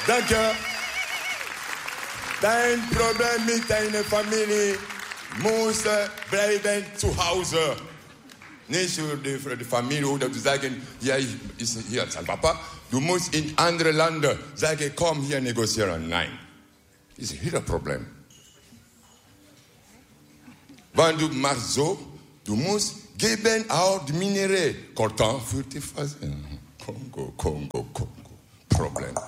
Danke. Dein Problem mit deiner Familie muss bleiben zu Hause. Nicht für die Familie oder zu sagen, ja, ich ist hier sein Papa. Du musst in andere Länder sagen, komm hier negozieren. Nein. Das ist hier ein Problem. Wenn du machst so, du musst geben auch die Minerais. Coltan für die Phase. Kongo. Problem.